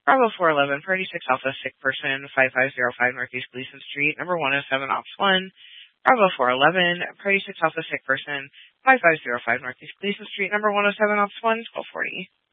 Bravo 411, Party 6 Alpha, sick person, 5505 Northeast Gleason Street, number 107, Ops 1. Bravo 411, Party 6 Alpha, sick person, 5505 Northeast Gleason Street, number 107, Ops 1, 1240.